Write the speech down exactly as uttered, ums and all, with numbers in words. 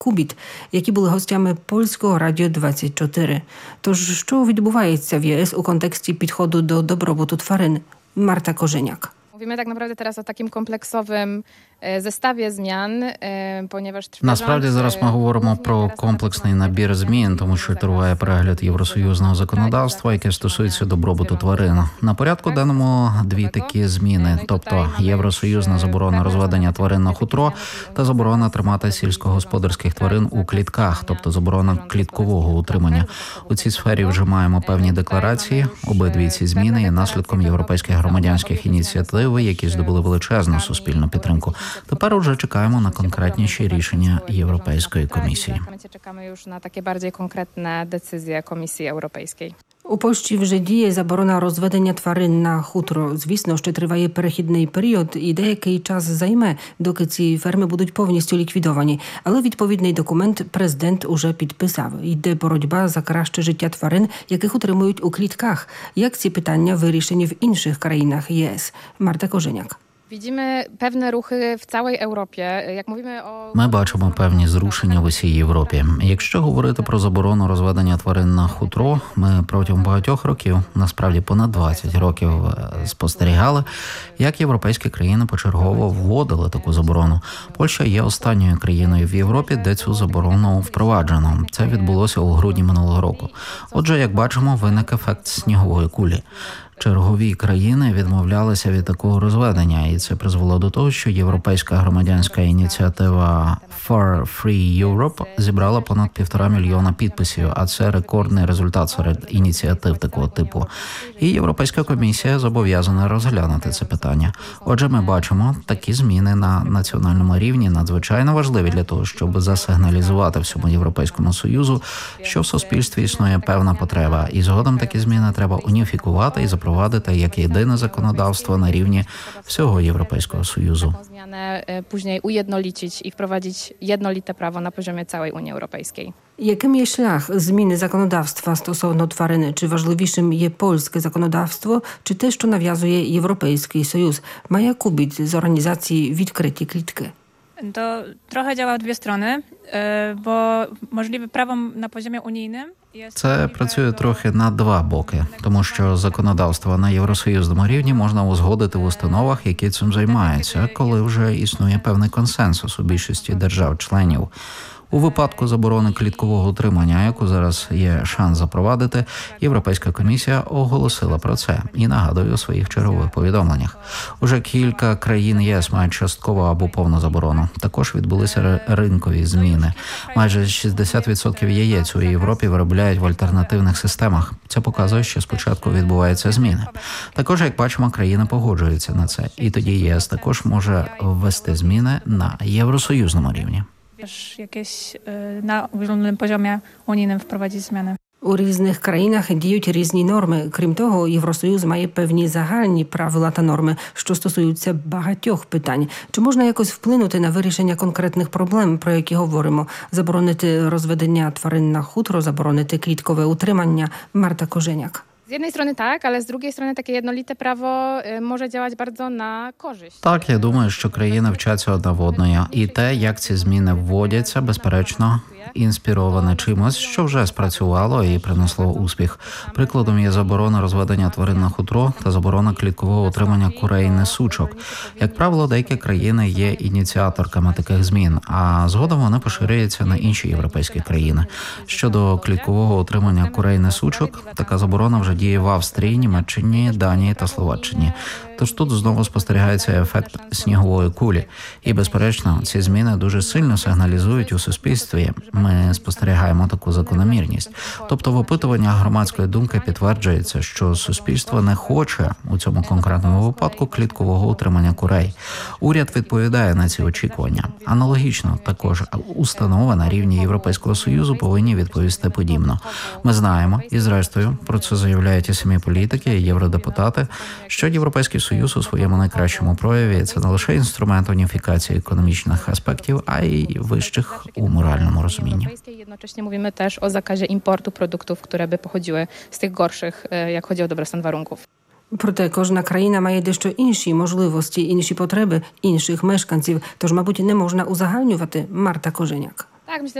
Кубіт, які були гостями Польського Радіо двадцять чотири. Тож, що відбувається в ЄС у контексті підходу до добробуту тварин? Marta Korzeniak. Mówimy tak naprawdę teraz o takim kompleksowym zestawie zmian, ponieważ Насправді зараз ми говоримо про комплексний набір змін, тому що триває перегляд євросоюзного законодавства, яке стосується добробуту тварин. На порядку денному дві такі зміни, тобто євросоюзна заборона розведення тварин на хутро та заборона тримати сільськогосподарських тварин у клітках, тобто заборона кліткового утримання. У цій сфері вже маємо певні декларації. Обидві ці зміни є наслідком європейських громадянських ініціатив, які здобули величезну суспільну підтримку. Тепер уже чекаємо на конкретніші рішення Європейської комісії. Czekamy już na takie bardziej konkretne decyzje Komisji Europejskiej. У Польщі вже діє заборона розведення тварин на хутро. Звісно, ще триває перехідний період і деякий час займе, доки ці ферми будуть повністю ліквідовані. Але відповідний документ президент уже підписав. Йде боротьба за краще життя тварин, яких утримують у клітках. Як ці питання вирішені в інших країнах ЄС? Marta Korzeniak. Widzimy pewne ruchy w całej Europie. Jak mówimy o... Ми бачимо певні зрушення в усій Європі. Якщо говорити про заборону розведення тварин на хутро, ми протягом багатьох років, насправді понад двадцять років, спостерігали, як європейські країни почергово вводили таку заборону. Польща є останньою країною в Європі, де цю заборону впроваджено. Це відбулося у грудні минулого року. Отже, як бачимо, виник ефект снігової кулі. Чергові країни відмовлялися від такого розведення, і це призвело до того, що європейська громадянська ініціатива Fur Free Europe зібрала понад півтора мільйона підписів, а це рекордний результат серед ініціатив такого типу. І Європейська комісія зобов'язана розглянути це питання. Отже, ми бачимо, такі зміни на національному рівні надзвичайно важливі для того, щоб засигналізувати всьому Європейському Союзу, що в суспільстві існує певна потреба, і згодом такі зміни треба уніфікувати і запровадити впровадити як єдине законодавство на рівні всього Європейського Союзу. Zmianę później ujednolicić i wprowadzić jednolite prawo na poziomie całej Unii Europejskiej. Яким є шлях зміни законодавства стосовно тварин? Чи важливішим є польське законодавство, чи те, що нав'язує Європейський Союз? Maja Kubit з організації «Відкриті клітки». To trochę działa w dwie strony, bo możliwe prawo na poziomie unijnym. Це працює трохи на два боки, тому що законодавство на євросоюзному рівні можна узгодити в установах, які цим займаються, коли вже існує певний консенсус у більшості держав-членів. У випадку заборони кліткового утримання, яку зараз є шанс запровадити, Європейська комісія оголосила про це і нагадує у своїх чергових повідомленнях. Уже кілька країн ЄС мають часткову або повну заборону. Також відбулися ринкові зміни. Майже шістдесят відсотків яєць у Європі виробляють в альтернативних системах. Це показує, що спочатку відбуваються зміни. Також, як бачимо, країни погоджуються на це. І тоді ЄС також може ввести зміни на євросоюзному рівні. Jakieś na ogólnym poziomie unijnym wprowadzić zmiany. У різних країнах діють різні норми. Крім того, Євросоюз має певні загальні правила та норми, що стосуються багатьох питань. Чи можна якось вплинути на вирішення конкретних проблем, про які говоримо? Заборонити розведення тварин на хутро, заборонити кліткове утримання? Marta Korzeniak. Z jednej strony tak, ale z drugiej strony takie jednolite prawo może działać bardzo na korzyść. Так, я думаю, що країни вчаться одна в одної. І те, як ці зміни вводяться, безперечно, інспіроване чимось, що вже спрацювало і принесло успіх. Прикладом є заборона розведення тварин на хутро та заборона кліткового утримання курей несучок. Як правило, деякі країни є ініціаторками таких змін, а згодом вони поширюються на інші європейські країни. Щодо кліткового утримання курей несучок, така заборона вже діє в Австрії, Німеччині, Данії та Словаччині. Тож тут знову спостерігається ефект снігової кулі. І, безперечно, ці зміни дуже сильно сигналізують у суспільстві. Ми спостерігаємо таку закономірність. Тобто в опитуваннях громадської думки підтверджується, що суспільство не хоче у цьому конкретному випадку кліткового утримання курей. Уряд відповідає на ці очікування. Аналогічно, також установи на рівні Європейського Союзу повинні відповісти подібно. Ми знаємо, і зрештою, про це заявляють і самі політики, і євродепутати, що Європейський Союз у своєму найкращому прояві – це не лише інструмент уніфікації економічних аспектів, а й вищих у моральному розумінні. Jednocześnie mówimy też o zakazie importu produktów, które by pochodziły z tych gorszych, jak chodzi o dobrostan warunków. Проте кожна країна має дещо інші можливості, інші потреби інших мешканців, тож, мабуть, не можна узагальнювати. Marta Korzeniak. Tak, myślę,